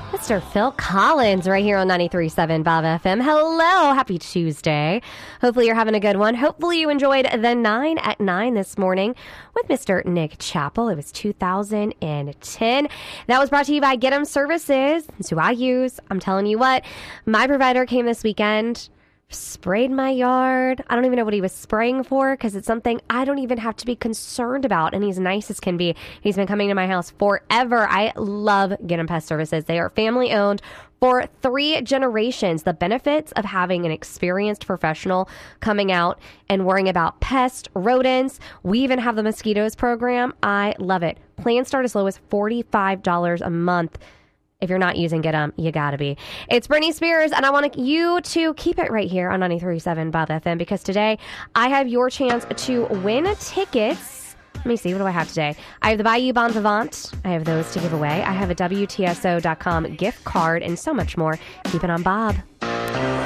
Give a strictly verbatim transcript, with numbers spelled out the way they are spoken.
Mister Phil Collins right here on ninety-three point seven Bob F M. Hello, happy Tuesday. Hopefully you're having a good one. Hopefully you enjoyed the nine at nine this morning with Mister Nick Chappell. It was two thousand ten. That was brought to you by Get 'em Services. That's who I use. I'm telling you what, my provider came this weekend, sprayed my yard. I don't even know what he was spraying for because it's something I don't even have to be concerned about. And he's nice as can be. He's been coming to my house forever. I love Get 'em Pest Services. They are family owned for three generations. The benefits of having an experienced professional coming out and worrying about pests, rodents. We even have the mosquitoes program. I love it. Plans start as low as forty-five dollars a month. If you're not using Get 'em, you gotta be. It's Britney Spears, and I want you to keep it right here on ninety-three point seven Bob F M because today I have your chance to win tickets. Let me see, what do I have today? I have the Bayou Bon Vivant. I have those to give away. I have a W T S O dot com gift card and so much more. Keep it on Bob.